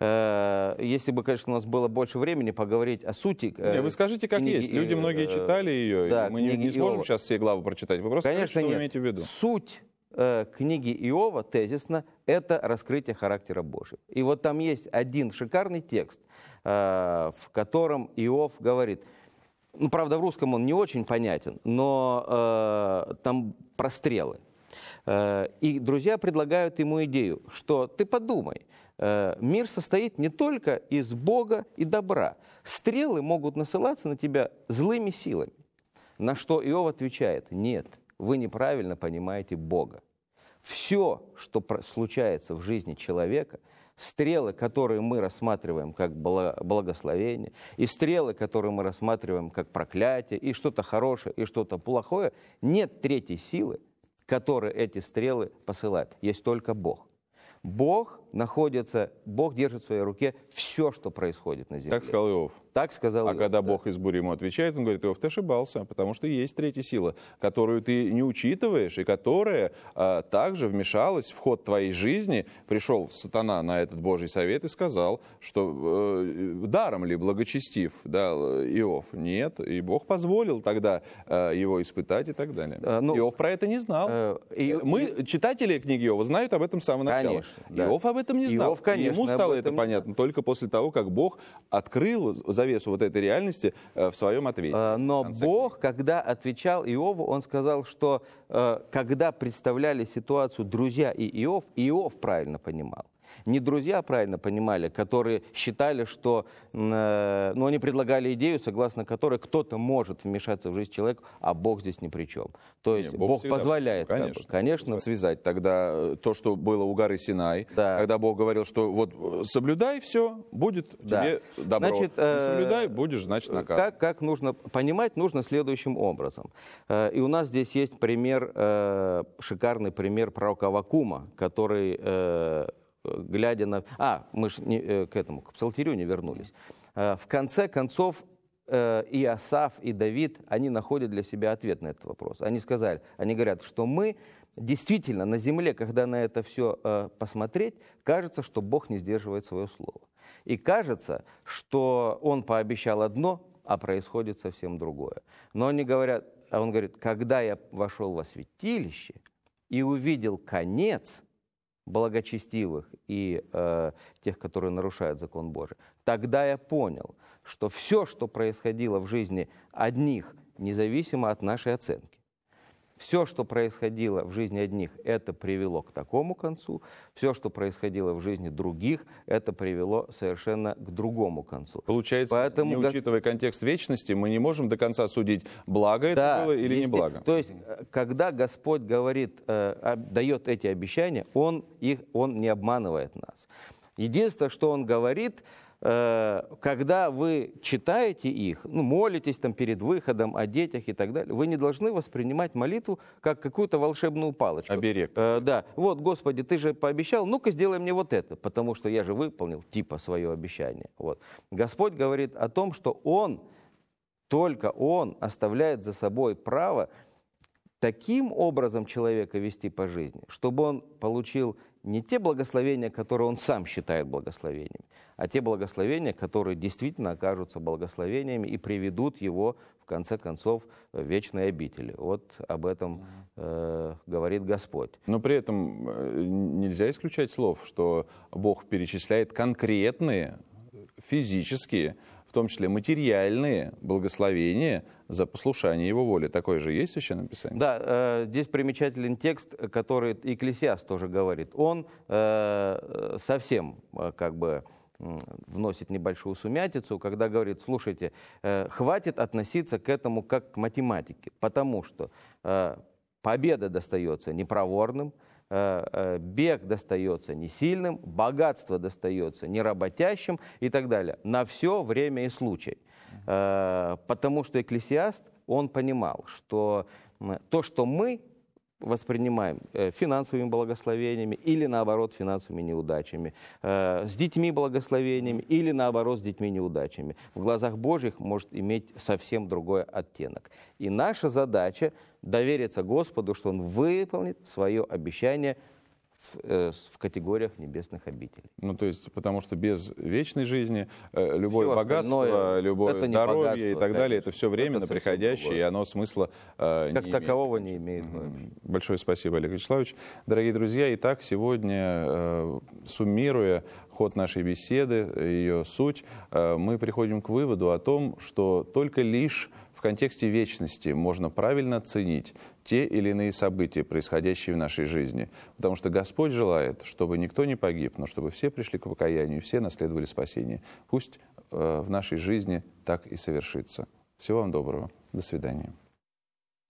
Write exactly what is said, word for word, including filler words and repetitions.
Если бы, конечно, у нас было больше времени поговорить о сути... Не, вы скажите, как книги, есть. Люди многие читали ее, да, и мы не, не сможем Иова. сейчас все главы прочитать. Вы просто Конечно, скажите, что нет. вы имеете в виду. Суть э, книги Иова, тезисно, это раскрытие характера Божьего. И вот там есть один шикарный текст, э, в котором Иов говорит... Ну, правда, в русском он не очень понятен, но э, там про стрелы. Э, и друзья предлагают ему идею, что ты подумай, э, мир состоит не только из Бога и добра. Стрелы могут насылаться на тебя злыми силами. На что Иов отвечает: нет, вы неправильно понимаете Бога. Все, что случается в жизни человека, стрелы, которые мы рассматриваем как благословение, и стрелы, которые мы рассматриваем как проклятие, и что-то хорошее, и что-то плохое, нет третьей силы, которая эти стрелы посылает. Есть только Бог. Бог находится, Бог держит в своей руке все, что происходит на земле. Так сказал Иов. Так сказал А Иов, когда да. Бог из бури ему отвечает, он говорит: Иов, ты ошибался, потому что есть третья сила, которую ты не учитываешь, и которая а, также вмешалась в ход твоей жизни. Пришел сатана на этот Божий совет и сказал, что э, даром ли благочестив, да, Иов? Нет, и Бог позволил тогда э, его испытать и так далее. А, ну, Иов про это не знал. Э, и, Мы, и, читатели книги Иова, знают об этом с самого начала. Конечно, да. Иов об этом не знал. Иов, конечно, Ему стало это не понятно только после того, как Бог открыл завесу вот этой реальности э, в своем ответе. Э, но Бог, книги. когда отвечал Иову, он сказал, что э, когда представляли ситуацию друзья и Иов, Иов правильно понимал. Не друзья правильно понимали, которые считали, что э, ну, они предлагали идею, согласно которой кто-то может вмешаться в жизнь человека, а Бог здесь ни при чем. То есть не, Бог, Бог позволяет. Конечно, как бы, конечно. Связать тогда то, что было у горы Синай, да. когда Бог говорил, что вот соблюдай все, будет да. тебе добро. Значит, не соблюдай, будешь, значит, наказан. Как, как нужно понимать, нужно следующим образом. И у нас здесь есть пример, шикарный пример пророка Аввакума, который... глядя на... А, мы же не, к этому, к Псалтирю не вернулись. В конце концов, и Иосаф, и Давид, они находят для себя ответ на этот вопрос. Они сказали, они говорят, что мы действительно на земле, когда на это все посмотреть, кажется, что Бог не сдерживает свое слово. И кажется, что Он пообещал одно, а происходит совсем другое. Но они говорят, а он говорит, когда я вошел во святилище и увидел конец благочестивых и э, тех, которые нарушают закон Божий, тогда я понял, что все, что происходило в жизни одних, независимо от нашей оценки, все, что происходило в жизни одних, это привело к такому концу, все, что происходило в жизни других, это привело совершенно к другому концу. Получается, Поэтому, не учитывая контекст вечности, мы не можем до конца судить, благо да, это было или не благо. То есть, когда Господь говорит, э, дает эти обещания, Он, их, он не обманывает нас. Единственное, что Он говорит, э, когда вы читаете их, ну, молитесь там перед выходом о детях и так далее, вы не должны воспринимать молитву как какую-то волшебную палочку. Оберег. Э, да, вот, Господи, Ты же пообещал, ну-ка сделай мне вот это, потому что я же выполнил типа свое обещание. Вот. Господь говорит о том, что Он, только Он оставляет за собой право таким образом человека вести по жизни, чтобы он получил не те благословения, которые он сам считает благословениями, а те благословения, которые действительно окажутся благословениями и приведут его, в конце концов, в вечной обители. Вот об этом э, говорит Господь. Но при этом нельзя исключать слов, что Бог перечисляет конкретные физические, в том числе материальные благословения за послушание Его воли. Такое же есть в Священном Писании? Да, э, здесь примечателен текст, который Екклесиаст тоже говорит. Он э, совсем э, как бы вносит небольшую сумятицу, когда говорит, слушайте, э, хватит относиться к этому как к математике, потому что э, победа достается непроворным, бег достается не сильным, богатство достается не работящим и так далее. На все время и случай. Потому что Екклесиаст, он понимал, что то, что мы воспринимаем финансовыми благословениями или, наоборот, финансовыми неудачами, с детьми благословениями или, наоборот, с детьми неудачами, в глазах Божьих может иметь совсем другой оттенок. И наша задача довериться Господу, что Он выполнит свое обещание в, э, в категориях небесных обителей. Ну, то есть, потому что без вечной жизни э, любое Всё богатство, любое это не здоровье богатство, и так далее, конечно. это все временно Это совсем приходящее, другое. и оно смысла э, Как не такового имеет. не имеет. Мгм. Большое спасибо, Олег Вячеславович. Дорогие друзья, итак, сегодня, э, суммируя ход нашей беседы, ее суть, э, мы приходим к выводу о том, что только лишь в контексте вечности можно правильно оценить те или иные события, происходящие в нашей жизни. Потому что Господь желает, чтобы никто не погиб, но чтобы все пришли к покаянию, все наследовали спасение. Пусть э, в нашей жизни так и совершится. Всего вам доброго. До свидания.